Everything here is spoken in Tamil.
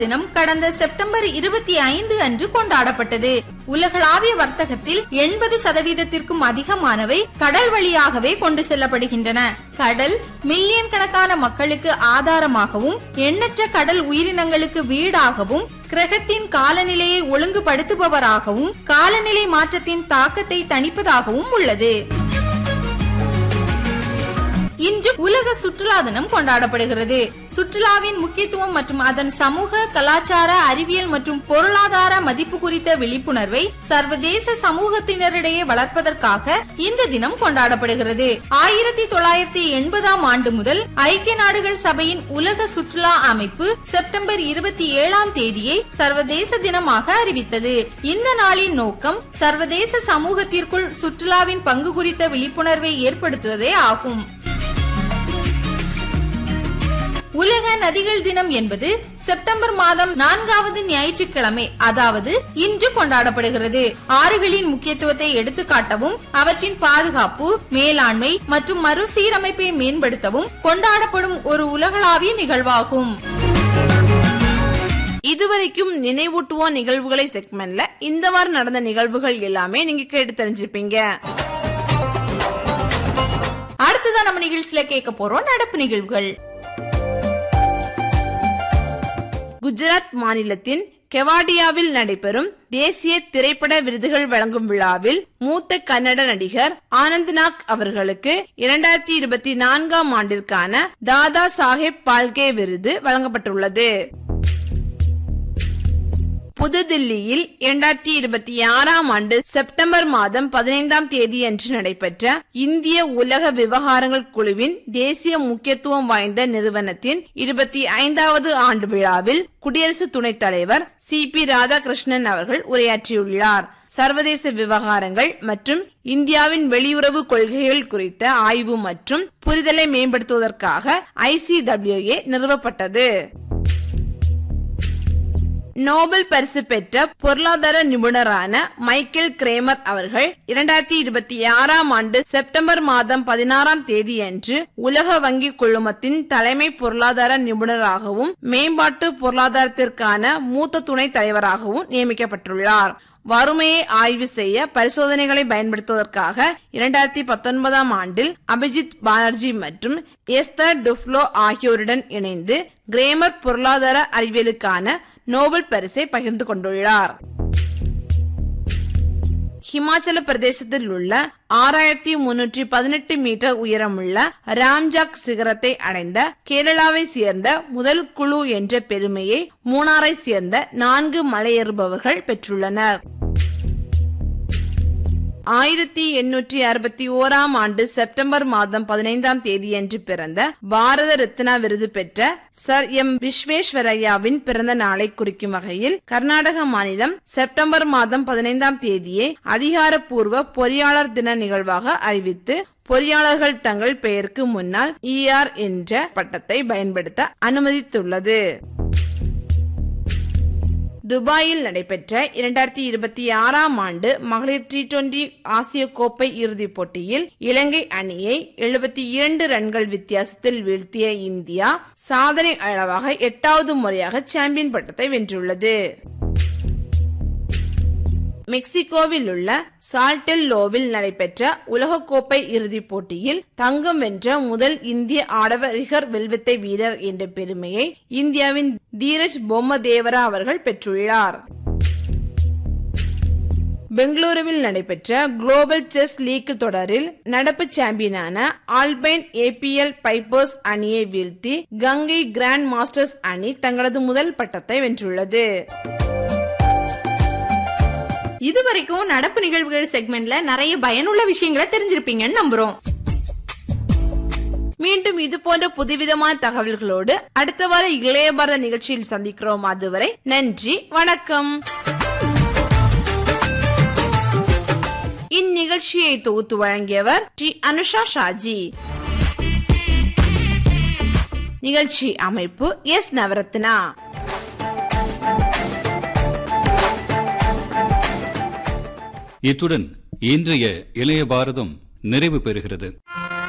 தினம் கடந்த செப்டம்பர் 25 அன்று கொண்டாடப்பட்டது. உலகளாவிய வர்த்தகத்தில் 80% அதிகமானவை கடல் வழியாகவே கொண்டு செல்லப்படுகின்றன. கடல் மில்லியன் கணக்கான மக்களுக்கு ஆதாரமாகவும், எண்ணற்ற கடல் உயிரினங்களுக்கு வீடாகவும், கிரகத்தின் காலநிலையை ஒழுங்குபடுத்துபவராகவும், காலநிலை மாற்றத்தின் தாக்கத்தை தணிப்பதாகவும் உள்ளது. இன்று உலக சுற்றுலா தினம் கொண்டாடப்படுகிறது. சுற்றுலாவின் முக்கியத்துவம் மற்றும் அதன் சமூக, கலாச்சார, அறிவியல் மற்றும் பொருளாதார மதிப்பு குறித்த விழிப்புணர்வை சர்வதேச சமூகத்தினரிடையே வளர்ப்பதற்காக இந்த தினம் கொண்டாடப்படுகிறது. 1980ஆம் ஆண்டு முதல் ஐக்கிய நாடுகள் சபையின் உலக சுற்றுலா அமைப்பு செப்டம்பர் 27ஆம் தேதியை சர்வதேச தினமாக அறிவித்தது. இந்த நாளின் நோக்கம் சர்வதேச சமூகத்திற்குள் சுற்றுலாவின் பங்கு குறித்த விழிப்புணர்வை ஏற்படுத்துவதே ஆகும். உலக நதிகள் தினம் என்பது செப்டம்பர் மாதம் 4வது ஞாயிற்றுக்கிழமை, அதாவது இன்று கொண்டாடப்படுகிறது. ஆறுகளின் முக்கியத்துவத்தை எடுத்துக்காட்டவும், அவற்றின் பாதுகாப்பு, மேலாண்மை மற்றும் மறுசீரமைப்பை மேம்படுத்தவும் கொண்டாடப்படும் ஒரு உலகளாவிய நிகழ்வாகும். இதுவரைக்கும் நினைவூட்டுவோம் நிகழ்வுகளை செக்மெண்ட்ல இந்த வாரம் நடந்த நிகழ்வுகள் எல்லாமே நீங்க கேட்டு தெரிஞ்சிருப்பீங்க. அடுத்ததான் நம்ம நிகழ்ச்சியில கேட்க போறோம் நடப்பு நிகழ்வுகள். குஜராத் மாநிலத்தின் கெவாடியாவில் நடைபெறும் தேசிய திரைப்பட விருதுகள் வழங்கும் விழாவில் மூத்த கன்னட நடிகர் ஆனந்த் நாக் அவர்களுக்கு 2024ஆம் ஆண்டிற்கான தாதா சாஹேப் பால்கே விருது வழங்கப்பட்டுள்ளது. புதுதில்லியில் 2026ஆம் ஆண்டு செப்டம்பர் மாதம் 15ஆம் தேதியன்று நடைபெற்ற இந்திய உலக விவகாரங்கள் குழுவின் தேசிய முக்கியத்துவம் வாய்ந்த நிறுவனத்தின் 25வது ஆண்டு விழாவில் குடியரசு துணைத் தலைவர் CP ராதாகிருஷ்ணன் அவர்கள் உரையாற்றியுள்ளார். சர்வதேச விவகாரங்கள் மற்றும் இந்தியாவின் வெளியுறவு கொள்கைகள் குறித்த ஆய்வு மற்றும் புரிதலை மேம்படுத்துவதற்காக ICWA நிறுவப்பட்டது. நோபல் பரிசு பெற்ற பொருளாதார நிபுணரான மைக்கேல் கிரேமர் அவர்கள் 2026ஆம் ஆண்டு செப்டம்பர் மாதம் 16ஆம் தேதியன்று உலக வங்கி குழுமத்தின் தலைமை பொருளாதார நிபுணராகவும் மேம்பாட்டு பொருளாதாரத்திற்கான மூத்த துணைத் தலைவராகவும் நியமிக்கப்பட்டுள்ளார். வறுமையை ஆய்வு செய்ய பரிசோதனைகளை பயன்படுத்துவதற்காக 2019ஆம் ஆண்டில் அபிஜித் பானர்ஜி மற்றும் எஸ்தர் டுஃப்லோ ஆகியோருடன் இணைந்து கிரேமர் பொருளாதார அறிவியலுக்கான நோபல் பரிசை பகிர்ந்து கொண்டுள்ளார். ஹிமாச்சல பிரதேசத்தில் உள்ள 6318 மீட்டர் உயரமுள்ள ராம்ஜாக் சிகரத்தை அடைந்த கேரளாவை சேர்ந்த முதல் குழு என்ற பெருமையை மூணாரை சேர்ந்த 4 மலையேறுபவர்கள் பெற்றுள்ளனர். 1861ஆம் ஆண்டு செப்டம்பர் மாதம் 15ஆம் தேதியன்று பிறந்த பாரத ரத்னா விருது பெற்ற சர் எம் விஸ்வேஸ்வரய்யாவின் பிறந்த நாளை குறிக்கும் வகையில் கர்நாடக மாநிலம் செப்டம்பர் மாதம் 15ஆம் தேதியை அதிகாரப்பூர்வ பொறியாளர் தின நிகழ்வாக அறிவித்து பொறியாளர்கள் தங்கள் பெயருக்கு முன்னால் ER என்ற பட்டத்தை பயன்படுத்த அனுமதித்துள்ளது. துபாயில் நடைபெற்ற 2026ஆம் ஆண்டு மகளிர் T20 ஆசிய கோப்பை இறுதிப் போட்டியில் இலங்கை அணியை 72 ரன்கள் வித்தியாசத்தில் வீழ்த்திய இந்தியா சாதனை அளவாக 8வது முறையாக சாம்பியன் பட்டத்தை வென்றுள்ளது. மெக்சிகோவில் உள்ள சால்டெல்லோவில் நடைபெற்ற உலகக்கோப்பை இறுதிப் போட்டியில் தங்கம் வென்ற முதல் இந்திய ஆடவர் ரிகர் வெல்வித்தை வீரர் என்ற பெருமையை இந்தியாவின் தீரஜ் பொம்மதேவரா அவர்கள் பெற்றுள்ளார். பெங்களூருவில் நடைபெற்ற குளோபல் செஸ் லீக் தொடரில் நடப்பு சாம்பியனான ஆல்பைன் APL பைப்பர்ஸ் அணியை வீழ்த்தி கங்கை கிராண்ட் மாஸ்டர்ஸ் அணி தங்களது முதல் பட்டத்தை வென்றுள்ளது. இதுவரைக்கும் நடப்பு நிகழ்வுகள் செக்மெண்ட்ல நிறைய பயனுள்ள விஷயங்களை தெரிஞ்சிருப்பீங்கன்னு நம்புறோம். மீண்டும் இது போன்ற புதுவிதமான தகவல்களோடு அடுத்த வார இளைய பாரத நிகழ்ச்சியில் சந்திக்கிறோம். அதுவரை நன்றி, வணக்கம். இந்நிகழ்ச்சியை தொகுத்து வழங்கியவர் அனுஷா ஷாஜி. நிகழ்ச்சி அமைப்பு எஸ் நவரத்னா. இத்துடன் இன்றைய இளைய பாரதம் நிறைவு பெறுகிறது.